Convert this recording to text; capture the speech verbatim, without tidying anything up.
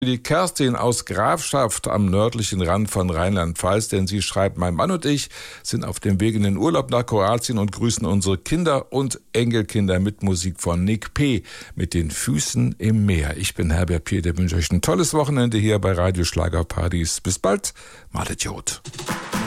Die Kerstin aus Grafschaft am nördlichen Rand von Rheinland-Pfalz, denn sie schreibt, mein Mann und ich sind auf dem Weg in den Urlaub nach Kroatien und grüßen unsere Kinder und Enkelkinder mit Musik von Nick P. mit den Füßen im Meer. Ich bin Herbert Pier, der wünsche euch ein tolles Wochenende hier bei Radio Schlagerpartys. Bis bald, malet Jod.